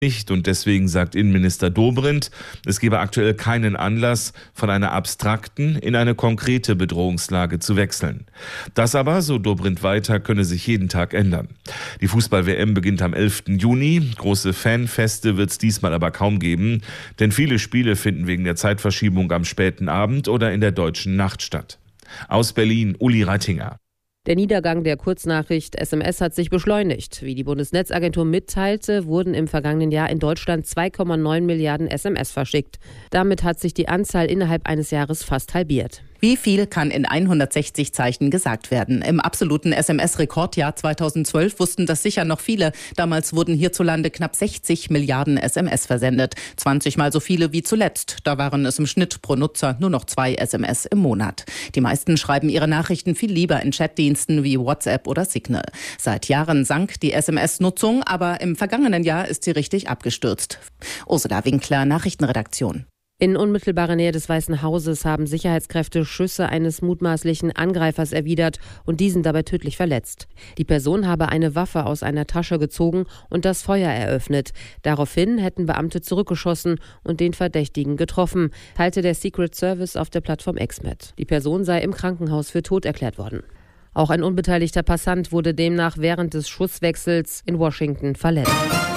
nicht und deswegen sagt Innenminister Dobrindt, es gebe aktuell keinen Anlass, von einer abstrakten in eine konkrete Bedrohungslage zu wechseln. Das aber, so Dobrindt weiter, könne sich jeden Tag ändern. Die Fußball-WM beginnt am 11. Juni. Große Fanfeste wird es diesmal aber kaum geben, denn viele Spiele finden wegen der Zeitverschiebung am späten Abend oder in der deutschen Nacht statt. Aus Berlin, Uli Reitinger. Der Niedergang der Kurznachricht SMS hat sich beschleunigt. Wie die Bundesnetzagentur mitteilte, wurden im vergangenen Jahr in Deutschland 2,9 Milliarden SMS verschickt. Damit hat sich die Anzahl innerhalb eines Jahres fast halbiert. Wie viel kann in 160 Zeichen gesagt werden? Im absoluten SMS-Rekordjahr 2012 wussten das sicher noch viele. Damals wurden hierzulande knapp 60 Milliarden SMS versendet. 20 Mal so viele wie zuletzt. Da waren es im Schnitt pro Nutzer nur noch 2 SMS im Monat. Die meisten schreiben ihre Nachrichten viel lieber in Chatdiensten wie WhatsApp oder Signal. Seit Jahren sank die SMS-Nutzung, aber im vergangenen Jahr ist sie richtig abgestürzt. Ursula Winkler, Nachrichtenredaktion. In unmittelbarer Nähe des Weißen Hauses haben Sicherheitskräfte Schüsse eines mutmaßlichen Angreifers erwidert und diesen dabei tödlich verletzt. Die Person habe eine Waffe aus einer Tasche gezogen und das Feuer eröffnet. Daraufhin hätten Beamte zurückgeschossen und den Verdächtigen getroffen, teilte der Secret Service auf der Plattform X mit. Die Person sei im Krankenhaus für tot erklärt worden. Auch ein unbeteiligter Passant wurde demnach während des Schusswechsels in Washington verletzt.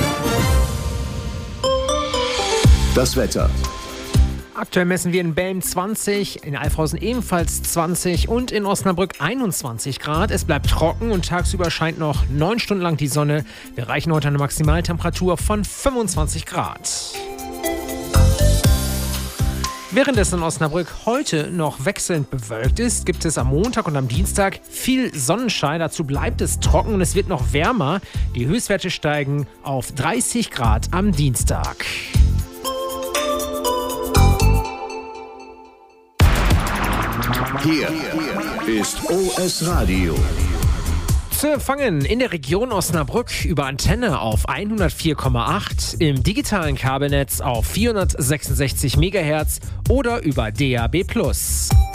Das Wetter. Aktuell messen wir in Belm 20, in Alfhausen ebenfalls 20 und in Osnabrück 21 Grad. Es bleibt trocken und tagsüber scheint noch 9 Stunden lang die Sonne. Wir erreichen heute eine Maximaltemperatur von 25 Grad. Während es in Osnabrück heute noch wechselnd bewölkt ist, gibt es am Montag und am Dienstag viel Sonnenschein. Dazu bleibt es trocken und es wird noch wärmer. Die Höchstwerte steigen auf 30 Grad am Dienstag. Hier ist OS Radio. Zu empfangen in der Region Osnabrück über Antenne auf 104,8, im digitalen Kabelnetz auf 466 MHz oder über DAB+.